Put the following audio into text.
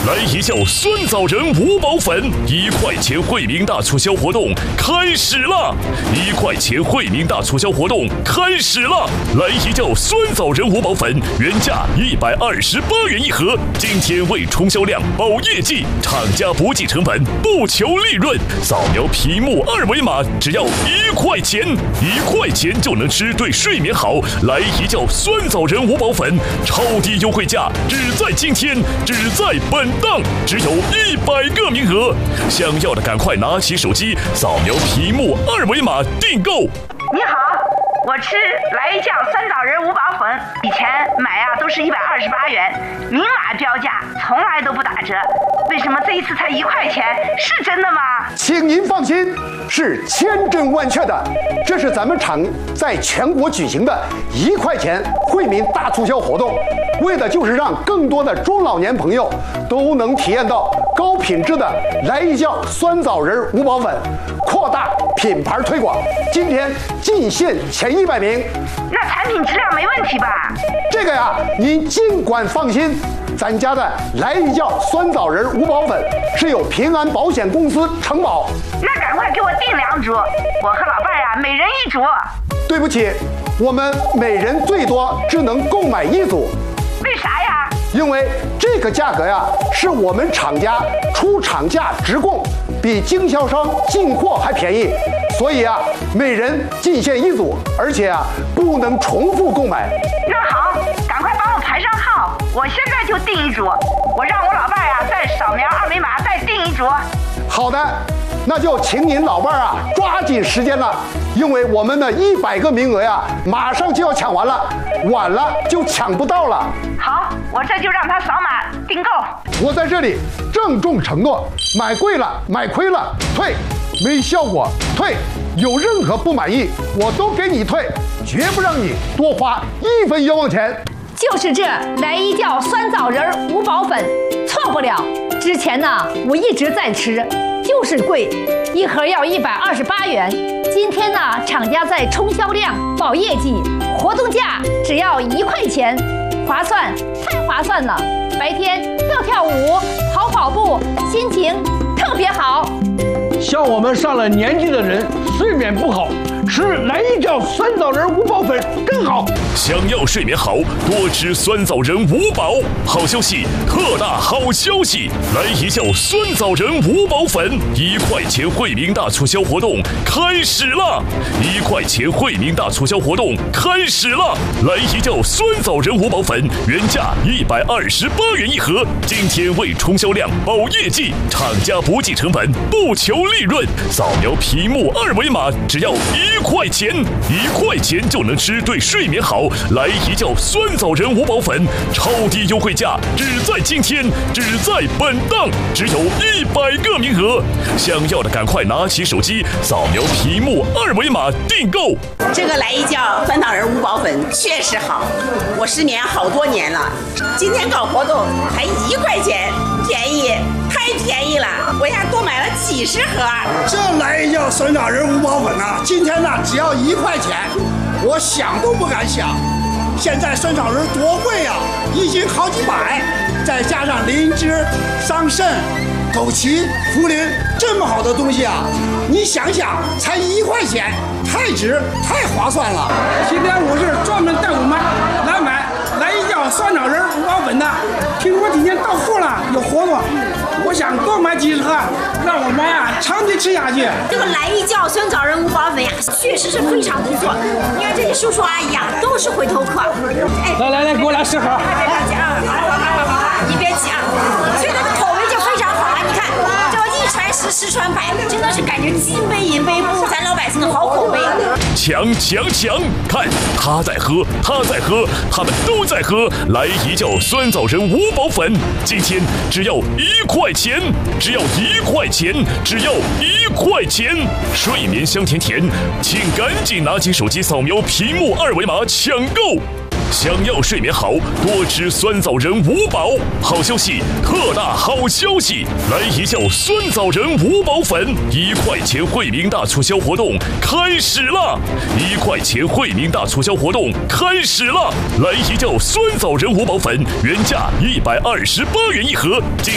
来一酵酸枣仁5宝粉，1块钱惠民大促销活动开始了！1块钱惠民大促销活动开始了！来一酵酸枣仁5宝粉，原价128元一盒，今天为冲销量、保业绩，厂家不计成本，不求利润，扫描屏幕2维码，只要1块钱，1块钱就能吃对睡眠好。来一酵酸枣仁5宝粉，超低优惠价，只在今天，只在本档，只有100个名额，想要的赶快拿起手机，扫描屏幕2维码订购。 你好，我吃来一酵酸枣仁5宝粉，以前买都是128元，明码标价，从来都不打折，为什么这一次才1块钱？是真的吗？ 请您放心，是千真万确的，这是咱们厂在全国举行的1块钱惠民大促销活动，为的就是让更多的中老年朋友都能体验到高品质的来一酵酸枣仁5宝粉，扩大品牌推广。今天进线前100名， 那产品质量没问题吧？ 这个呀，您尽管放心，咱家的来一酵酸枣仁5宝粉是由平安保险公司承保。 那赶快给我订2组，我和老伴儿每人1组。 对不起，我们每人最多只能购买1组。 为啥呀？ 因为这个价格呀，是我们厂家出厂价直供，比经销商进货还便宜，所以啊，每人进线1组，而且啊，不能重复购买。 那好，赶快帮我排上号，我现在就订1组，我让我老伴儿再扫描2维码再订1组。 好的，那就请您老伴儿抓紧时间了，因为我们的100个名额呀，马上就要抢完了，晚了就抢不到了。 好，我这就让他扫码订购。 我在这里郑重承诺，买贵了买亏了退，没效果退，有任何不满意我都给你退，绝不让你多花1分冤枉钱。 就是这来一酵酸枣仁5宝粉，错不了。之前呢，我一直在吃，就是贵，1盒要128元。今天呢，厂家在冲销量、保业绩，活动价只要1块钱，划算，太划算了！白天要跳舞、跑跑步，心情特别好。 像我们上了年纪的人，睡眠不好，吃来一酵酸枣仁5宝粉更好。 想要睡眠好，多吃酸枣仁5宝。好消息，特大好消息！来一酵酸枣仁5宝粉，1块钱惠民大促销活动开始了！1块钱惠民大促销活动开始了！来一酵酸枣仁5宝粉，原价128元一盒，今天为冲销量、保业绩，厂家不计成本，不求利润，扫描屏幕2维码，只要1块钱，1块钱就能吃对睡眠好。来一酵酸枣仁5宝粉，超低优惠价，只在今天，只在本档，只有100个名额，想要的赶快拿起手机，扫描屏幕2维码订购。 这个来一酵酸枣仁5宝粉确实好，我失眠好多年了，今天搞活动还1块钱，便宜，太便宜了，我呀多买了几10盒。 这来一酵酸枣仁5宝粉呢，今天呢只要1块钱，我想都不敢想。现在酸枣仁多贵呀，1斤好几百，再加上灵芝、桑葚、枸杞、茯苓，这么好的东西啊，你想想，才1块钱，太值，太划算了。 今天我是专门带我妈来买来一酵酸枣仁5宝粉的，听说今天到货了，有活动，我想多买几10盒，让我妈呀长期吃下去。 这个来一酵酸枣仁5宝粉呀，确实是非常不错。你看这些叔叔阿姨啊，都是回头客。 来，给我来10盒。 别急啊，好，你别急啊，所以它的口味就非常好啊。你看，这1传10，10传百，真的是感觉金杯银杯步入咱老百姓的好口碑。 抢！看他在喝，他们都在喝来一酵酸枣仁5宝粉，今天只要1块钱，只要1块钱，只要1块钱，睡眠香甜甜，请赶紧拿起手机扫描屏幕2维码抢购。想要睡眠好，多吃酸枣仁5宝。好消息，特大好消息！来一酵酸枣仁5宝粉，1块钱惠民大促销活动开始了！1块钱惠民大促销活动开始了！来一酵酸枣仁5宝粉，原价128元一盒，今